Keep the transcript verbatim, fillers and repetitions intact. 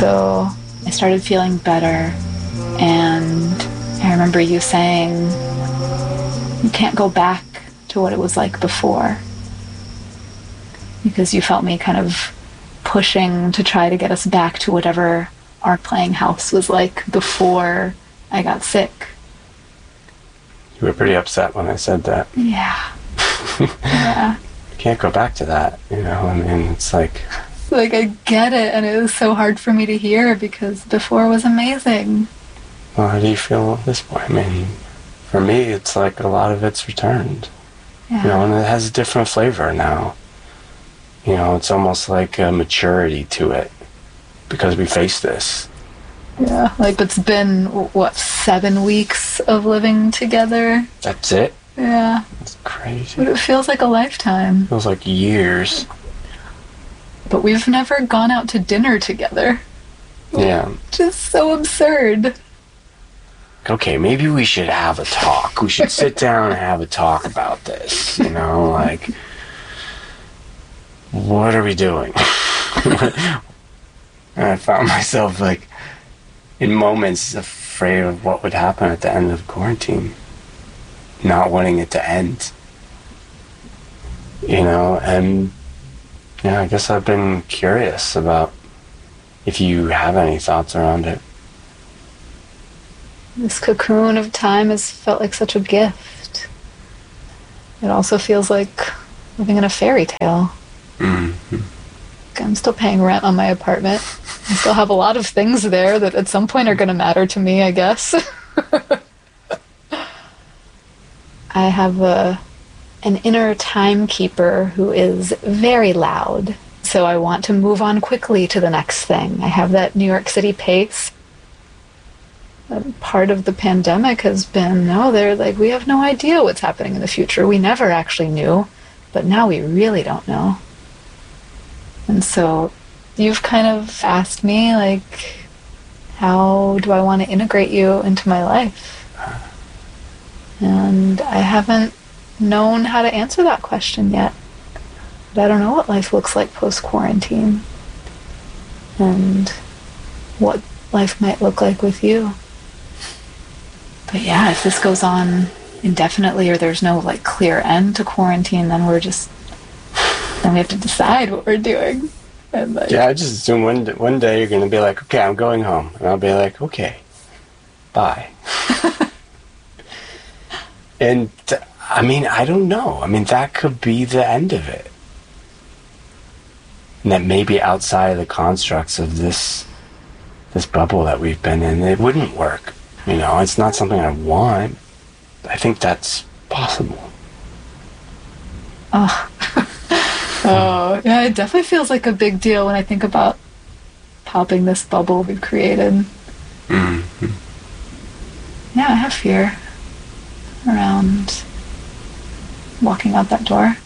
so I started feeling better, and I remember you saying, you can't go back to what it was like before, because you felt me kind of pushing to try to get us back to whatever our playing house was like before I got sick. You were pretty upset when I said that. Yeah. Yeah. You can't go back to that, you know, I mean, it's like... Like, I get it, and it was so hard for me to hear, because before was amazing. Well, how do you feel at this point? I mean, for me, it's like a lot of it's returned. Yeah. You know, and it has a different flavor now. You know, it's almost like a maturity to it, because we face this. Yeah, like it's been, what, seven weeks of living together? That's it? Yeah. It's crazy. But it feels like a lifetime. It feels like years. But we've never gone out to dinner together. Yeah. Just so absurd. Okay, maybe we should have a talk. We should sit down and have a talk about this. You know, like, what are we doing? And I found myself, like, in moments afraid of what would happen at the end of quarantine. Not wanting it to end. You know, and yeah, I guess I've been curious about if you have any thoughts around it. This cocoon of time has felt like such a gift. It also feels like living in a fairy tale. Mm-hmm. I'm still paying rent on my apartment. I still have a lot of things there that at some point are going to matter to me, I guess. I have a, an inner timekeeper who is very loud, so I want to move on quickly to the next thing. I have that New York City pace. And part of the pandemic has been, no, they're like, we have no idea what's happening in the future. We never actually knew, but now we really don't know. And so you've kind of asked me, like, how do I want to integrate you into my life? And I haven't known how to answer that question yet. But I don't know what life looks like post-quarantine. And what life might look like with you. But yeah, if this goes on indefinitely, or there's no, like, clear end to quarantine, then we're just... then we have to decide what we're doing. And, like, yeah, I just assume one, one day you're going to be like, okay, I'm going home. And I'll be like, okay, bye. And, I mean, I don't know. I mean, that could be the end of it. And that maybe outside of the constructs of this this bubble that we've been in, it wouldn't work. You know, it's not something I want. I think that's possible. Oh. Oh, yeah, it definitely feels like a big deal when I think about popping this bubble we've created. Mm-hmm. Yeah, I have fear around walking out that door.